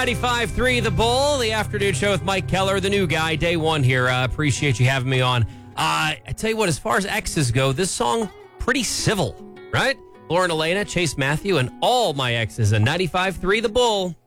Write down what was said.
95.3 The Bull, the afternoon show with Mike Keller, the new guy, day one here. Appreciate you having me on. I tell you what, as far as exes go, this song, pretty civil, right? Lauren Elena, Chase Matthew, and all my exes on 95.3 The Bull.